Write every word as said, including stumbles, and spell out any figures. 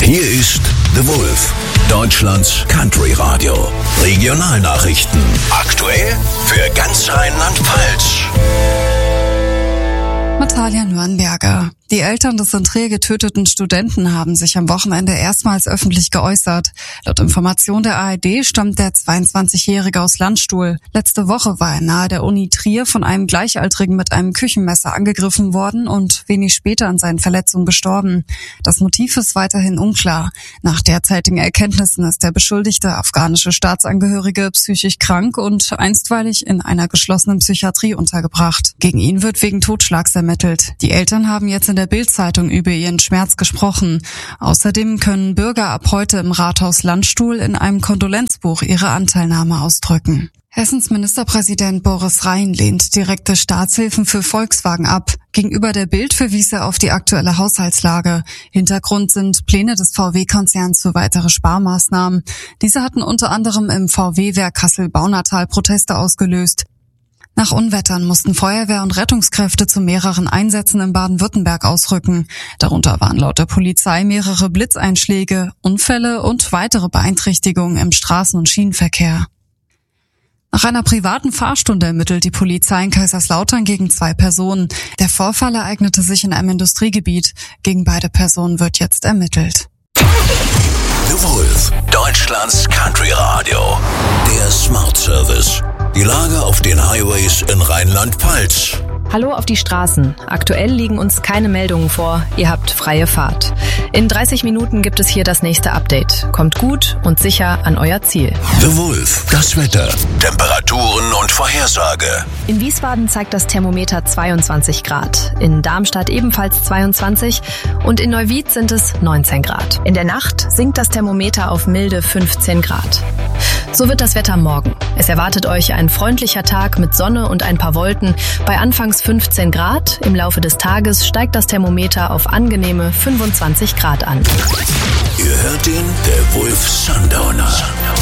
Hier ist The Wolf, Deutschlands Country Radio. Regionalnachrichten. Aktuell für ganz Rheinland-Pfalz. Natalia Nürnberger. Die Eltern des in Trier getöteten Studenten haben sich am Wochenende erstmals öffentlich geäußert. Laut Information der A R D stammt der zweiundzwanzigjährige aus Landstuhl. Letzte Woche war er nahe der Uni Trier von einem Gleichaltrigen mit einem Küchenmesser angegriffen worden und wenig später an seinen Verletzungen gestorben. Das Motiv ist weiterhin unklar. Nach derzeitigen Erkenntnissen ist der beschuldigte afghanische Staatsangehörige psychisch krank und einstweilig in einer geschlossenen Psychiatrie untergebracht. Gegen ihn wird wegen Totschlags ermittelt. Die Eltern haben jetzt in der Bild-Zeitung über ihren Schmerz gesprochen. Außerdem können Bürger ab heute im Rathaus Landstuhl in einem Kondolenzbuch ihre Anteilnahme ausdrücken. Hessens Ministerpräsident Boris Rhein lehnt direkte Staatshilfen für Volkswagen ab. Gegenüber der Bild verwies er auf die aktuelle Haushaltslage. Hintergrund sind Pläne des V W-Konzerns für weitere Sparmaßnahmen. Diese hatten unter anderem im V W-Werk Kassel-Baunatal Proteste ausgelöst. Nach Unwettern mussten Feuerwehr und Rettungskräfte zu mehreren Einsätzen in Baden-Württemberg ausrücken. Darunter waren laut der Polizei mehrere Blitzeinschläge, Unfälle und weitere Beeinträchtigungen im Straßen- und Schienenverkehr. Nach einer privaten Fahrstunde ermittelt die Polizei in Kaiserslautern gegen zwei Personen. Der Vorfall ereignete sich in einem Industriegebiet. Gegen beide Personen wird jetzt ermittelt. The Wolf, Deutschlands Country Radio. Der Smart Service. Die Lage auf den Highways in Rheinland-Pfalz. Hallo auf die Straßen. Aktuell liegen uns keine Meldungen vor. Ihr habt freie Fahrt. In dreißig Minuten gibt es hier das nächste Update. Kommt gut und sicher an euer Ziel. The Wolf, das Wetter, Temperaturen und Vorhersage. In Wiesbaden zeigt das Thermometer zweiundzwanzig Grad. In Darmstadt ebenfalls zweiundzwanzig und in Neuwied sind es neunzehn Grad. In der Nacht sinkt das Thermometer auf milde fünfzehn Grad. So wird das Wetter morgen. Es erwartet euch ein freundlicher Tag mit Sonne und ein paar Wolken. Bei anfangs fünfzehn Grad. Im Laufe des Tages steigt das Thermometer auf angenehme fünfundzwanzig Grad an. Ihr hört ihn, der Wolf Sundowner.